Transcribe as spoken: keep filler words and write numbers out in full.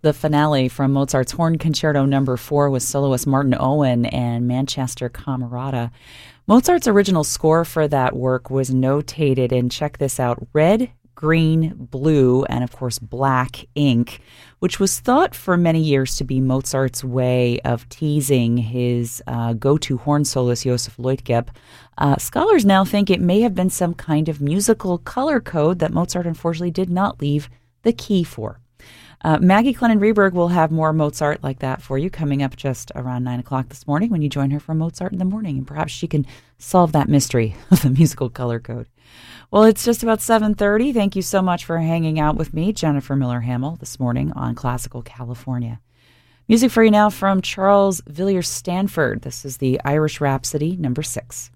the finale from Mozart's Horn Concerto Number Four with soloist Martin Owen and Manchester Camerata. Mozart's original score for that work was notated in, check this out, red, green, blue, and of course black ink, which was thought for many years to be Mozart's way of teasing his uh, go-to horn soloist Joseph Leutgeb. Uh, scholars now think it may have been some kind of musical color code that Mozart unfortunately did not leave the key for. Uh, Maggie Clennon Reberg will have more Mozart like that for you coming up just around nine o'clock this morning when you join her for Mozart in the Morning, and perhaps she can solve that mystery of the musical color code. Well, it's just about seven thirty. Thank you so much for hanging out with me, Jennifer Miller Hamill, this morning on Classical California. Music for you now from Charles Villiers Stanford. This is the Irish Rhapsody, number six.